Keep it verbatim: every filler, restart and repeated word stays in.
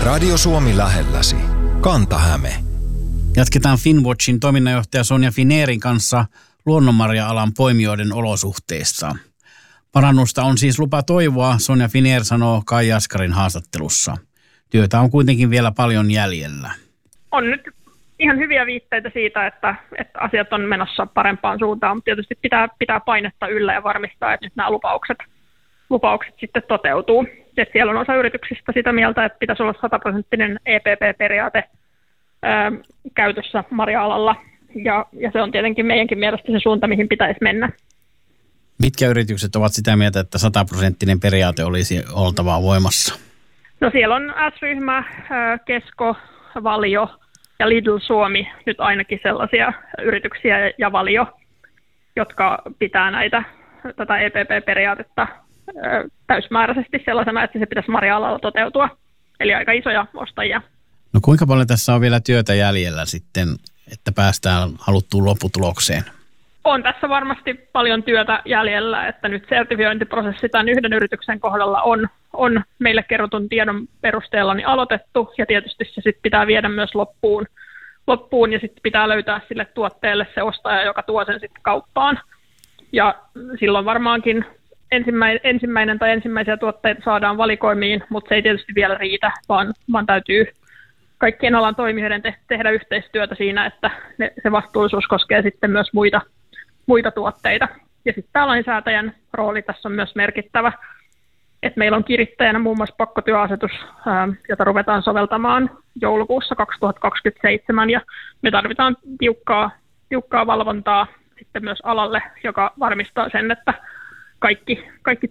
Radio Suomi lähelläsi. Kanta-Häme. Jatketaan Finnwatchin toiminnanjohtaja Sonja Finérin kanssa luonnonmarja-alan poimijoiden olosuhteissa. Parannusta on siis lupa toivoa, Sonja Finér sanoo Kai Jaskarin haastattelussa. Työtä on kuitenkin vielä paljon jäljellä. On nyt ihan hyviä viitteitä siitä, että, että asiat on menossa parempaan suuntaan, mutta tietysti pitää, pitää painetta yllä ja varmistaa, että nyt nämä lupaukset, lupaukset sitten toteutuu. Et siellä on osa yrityksistä sitä mieltä, että pitäisi olla sataprosenttinen E P P-periaate ää, käytössä marja-alalla, ja, ja se on tietenkin meidänkin mielestä se suunta, mihin pitäisi mennä. Mitkä yritykset ovat sitä mieltä, että sataprosenttinen periaate olisi oltava voimassa? No siellä on S-ryhmä, Kesko, Valio ja Lidl Suomi, nyt ainakin sellaisia yrityksiä ja Valio, jotka pitää näitä, tätä E P P-periaatetta täysmääräisesti sellaisena, että se pitäisi marja-alalla toteutua. Eli aika isoja ostajia. No kuinka paljon tässä on vielä työtä jäljellä sitten, että päästään haluttuun lopputulokseen? On tässä varmasti paljon työtä jäljellä, että nyt sertifiointiprosessi tämän yhden yrityksen kohdalla on, on meille kerrotun tiedon perusteella niin aloitettu, ja tietysti se sitten pitää viedä myös loppuun, loppuun ja sitten pitää löytää sille tuotteelle se ostaja, joka tuo sen sitten kauppaan. Ja silloin varmaankin ensimmäinen, ensimmäinen tai ensimmäisiä tuotteita saadaan valikoimiin, mutta se ei tietysti vielä riitä, vaan, vaan täytyy kaikkien alan toimijoiden te- tehdä yhteistyötä siinä, että ne, se vastuullisuus koskee sitten myös muita muita tuotteita. Ja sitten tämä lainsäätäjän rooli tässä on myös merkittävä, että meillä on kirittäjänä muun muassa pakkotyöasetus, ää, jota ruvetaan soveltamaan joulukuussa kaksituhattakaksikymmentäseitsemän, ja me tarvitaan tiukkaa, tiukkaa valvontaa sitten myös alalle, joka varmistaa sen, että kaikki, kaikki